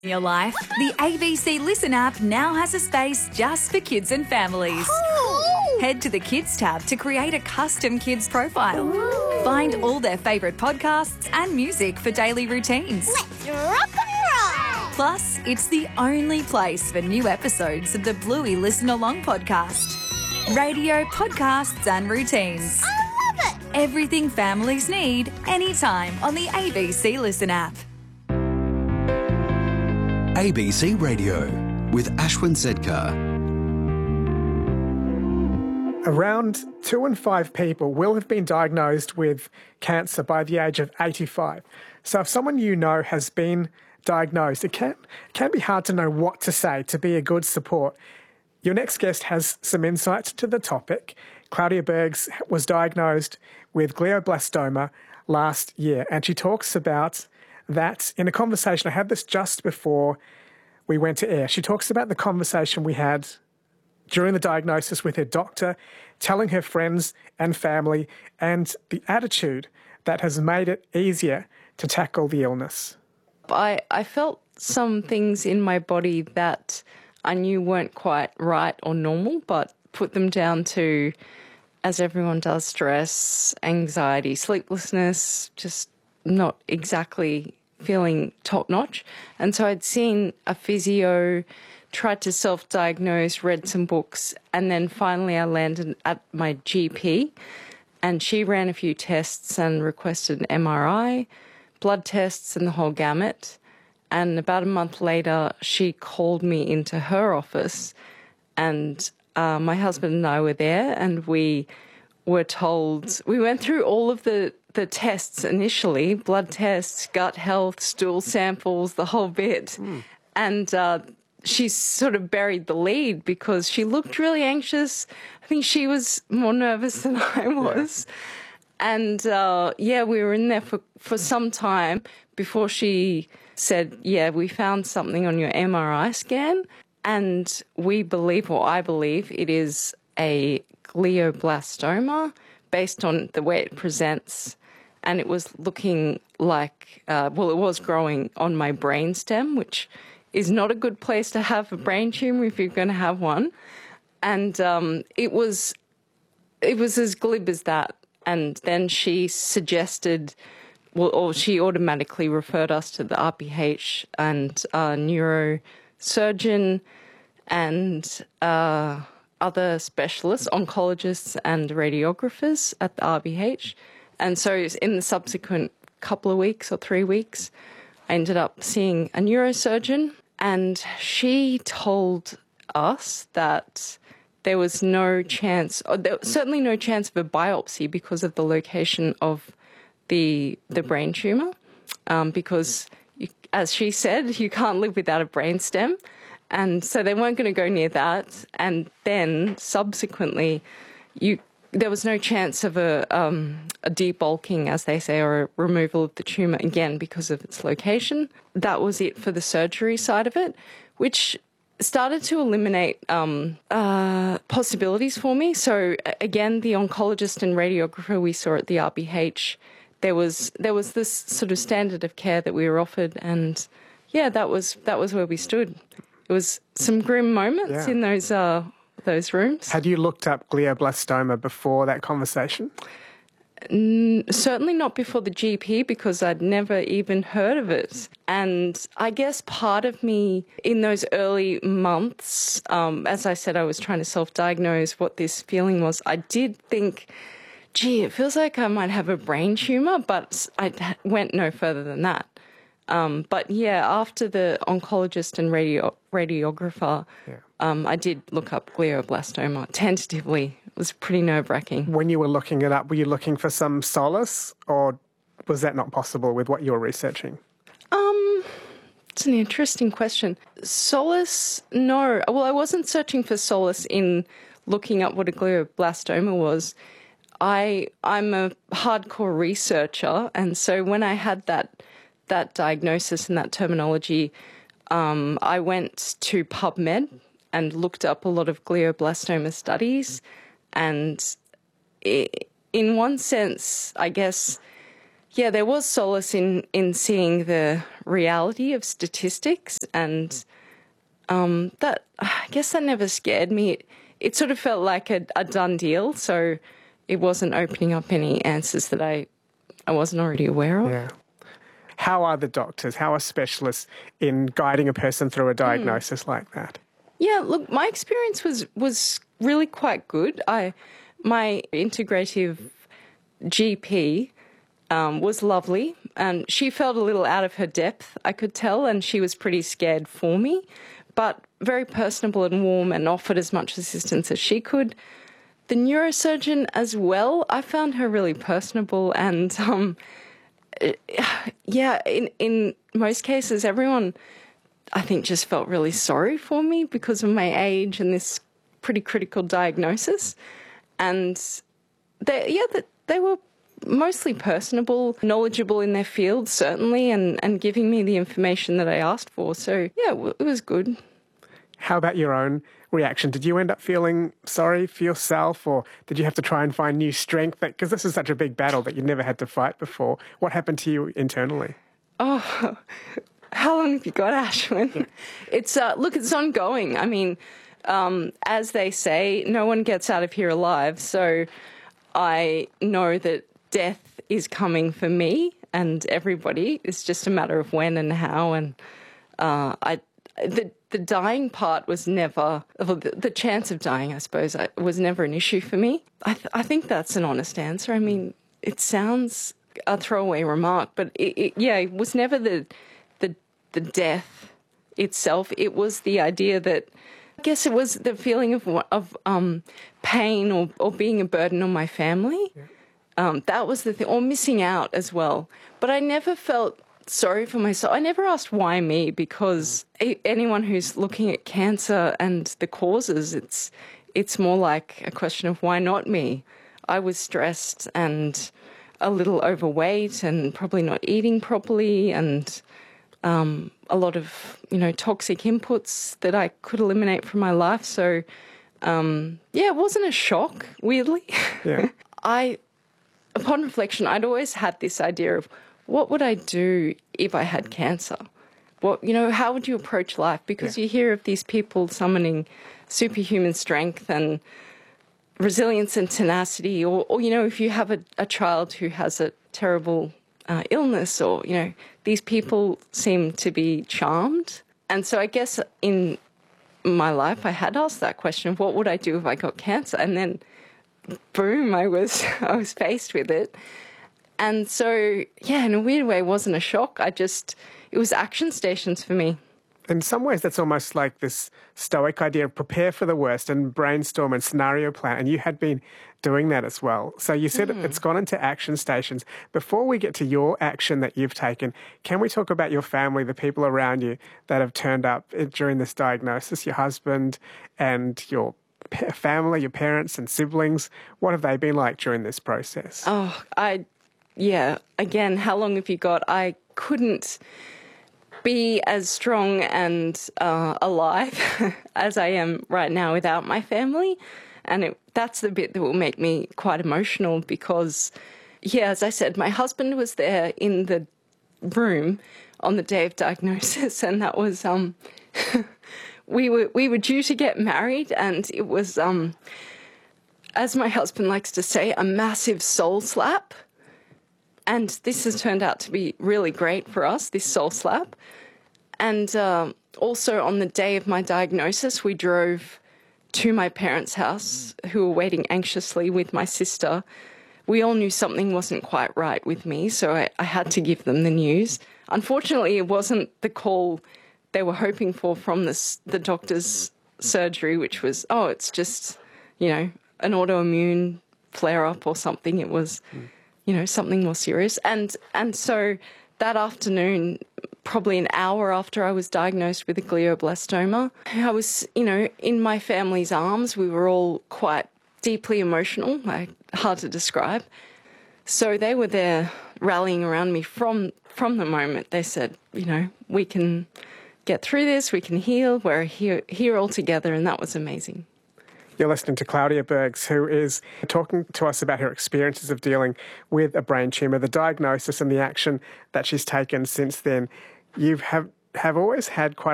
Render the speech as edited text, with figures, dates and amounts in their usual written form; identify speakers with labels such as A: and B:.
A: In your life, the ABC Listen app now has a space just for kids and families.
B: Cool.
A: Head to the Kids tab to create a custom kids profile. Ooh. Find all their favourite podcasts and music for daily routines.
B: Let's rock and roll!
A: Plus, it's the only place for new episodes of the Bluey Listen Along podcast. Radio, podcasts and routines.
B: I love it!
A: Everything families need, anytime on the ABC Listen app.
C: ABC Radio with Ashwin Sedkar.
D: Around 2 in 5 people will have been diagnosed with cancer by the age of 85. So if someone you know has been diagnosed, it can be hard to know what to say to be a good support. Your next guest has some insights to the topic. Claudia Bergs was diagnosed with glioblastoma last year, and she talks about that in a conversation. I had this just before we went to air. She talks about the conversation we had during the diagnosis with her doctor, telling her friends and family, and the attitude that has made it easier to tackle the illness.
E: I felt some things in my body that I knew weren't quite right or normal, but put them down to, as everyone does, stress, anxiety, sleeplessness, just not exactly feeling top-notch. And so I'd seen a physio, tried to self-diagnose, read some books, and then finally I landed at my GP, and she ran a few tests and requested an MRI, blood tests and the whole gamut. And about a month later, she called me into her office, and my husband and I were there, and we were told, we went through all of the tests initially, blood tests, gut health, stool samples, the whole bit. And she sort of buried the lead because she looked really anxious. I think she was more nervous than I was. Yeah. And, we were in there for some time before she said, we found something on your MRI scan, and we believe, or I believe, it is a glioblastoma based on the way it presents. And it was looking like, it was growing on my brainstem, which is not a good place to have a brain tumour if you're going to have one. And it was as glib as that. And then she suggested, she automatically referred us to the RPH and neurosurgeon and other specialists, oncologists and radiographers at the RBH. And so in the subsequent couple of weeks or 3 weeks, I ended up seeing a neurosurgeon, and she told us that there was no chance, or there was certainly no chance of a biopsy because of the location of the brain tumour, because, as she said, you can't live without a brainstem. And so they weren't going to go near that. And then subsequently, there was no chance of a debulking, as they say, or a removal of the tumour again because of its location. That was it for the surgery side of it, which started to eliminate possibilities for me. So again, the oncologist and radiographer we saw at the RBH, there was this sort of standard of care that we were offered, and that was where we stood. It was some grim moments in those rooms.
D: Had you looked up glioblastoma before that conversation?
E: Certainly not before the GP, because I'd never even heard of it. And I guess part of me in those early months, as I said, I was trying to self-diagnose what this feeling was. I did think, it feels like I might have a brain tumour, but I went no further than that. After the oncologist and radiographer, I did look up glioblastoma tentatively. It was pretty nerve-wracking.
D: When you were looking it up, were you looking for some solace, or was that not possible with what you were researching?
E: It's an interesting question. Solace? No. Well, I wasn't searching for solace in looking up what a glioblastoma was. I'm a hardcore researcher, and so when I had that diagnosis and that terminology, I went to PubMed and looked up a lot of glioblastoma studies. And in one sense, I guess yeah, there was solace in seeing the reality of statistics, and that, I guess that never scared me. It sort of felt like a done deal, so it wasn't opening up any answers that I wasn't already aware of.
D: Yeah. How are the doctors? How are specialists in guiding a person through a diagnosis like that?
E: Yeah, look, my experience was really quite good. My integrative GP was lovely, and she felt a little out of her depth, I could tell, and she was pretty scared for me, but very personable and warm, and offered as much assistance as she could. The neurosurgeon as well, I found her really personable, and yeah, in most cases, everyone, I think, just felt really sorry for me because of my age and this pretty critical diagnosis. And they were mostly personable, knowledgeable in their field, certainly, and giving me the information that I asked for. So, yeah, it was good.
D: How about your own reaction? Did you end up feeling sorry for yourself, or did you have to try and find new strength? Because this is such a big battle that you never had to fight before. What happened to you internally?
E: Oh, how long have you got, Ashwin? It's look, it's ongoing. I mean, as they say, no one gets out of here alive. So I know that death is coming for me and everybody. It's just a matter of when and how. And the dying part was never, the chance of dying, I suppose, was never an issue for me. I think that's an honest answer. I mean, it sounds a throwaway remark, but it was never the death itself. It was the idea that, I guess it was the feeling of pain or being a burden on my family. Yeah. That was the thing, or missing out as well. But I never felt sorry for myself. I never asked why me, because anyone who's looking at cancer and the causes, it's more like a question of why not me. I was stressed and a little overweight and probably not eating properly, and a lot of, toxic inputs that I could eliminate from my life. So, it wasn't a shock, weirdly. Yeah. Upon reflection, I'd always had this idea of, what would I do if I had cancer? How would you approach life? Because you hear of these people summoning superhuman strength and resilience and tenacity, or if you have a child who has a terrible illness, or, these people seem to be charmed. And so I guess in my life, I had asked that question of what would I do if I got cancer? And then, boom, I was faced with it. And so, in a weird way, it wasn't a shock. It was action stations for me.
D: In some ways, that's almost like this stoic idea of prepare for the worst and brainstorm and scenario plan. And you had been doing that as well. So you said it's gone into action stations. Before we get to your action that you've taken, can we talk about your family, the people around you that have turned up during this diagnosis, your husband and your family, your parents and siblings? What have they been like during this process?
E: Again, how long have you got? I couldn't be as strong and alive as I am right now without my family. And that's the bit that will make me quite emotional because, as I said, my husband was there in the room on the day of diagnosis, and that was, we were due to get married, and it was, as my husband likes to say, a massive soul slap. And this has turned out to be really great for us, this soul slap. And also on the day of my diagnosis, we drove to my parents' house, who were waiting anxiously with my sister. We all knew something wasn't quite right with me, so I had to give them the news. Unfortunately, it wasn't the call they were hoping for from the doctor's surgery, which was, it's just, an autoimmune flare-up or something. It was, something more serious. And so that afternoon, probably an hour after I was diagnosed with a glioblastoma, I was, in my family's arms. We were all quite deeply emotional, hard to describe. So they were there rallying around me from the moment. They said, we can get through this, we can heal, we're here all together, and that was amazing.
D: You're listening to Claudia Bergs, who is talking to us about her experiences of dealing with a brain tumour, the diagnosis and the action that she's taken since then. You have always had quite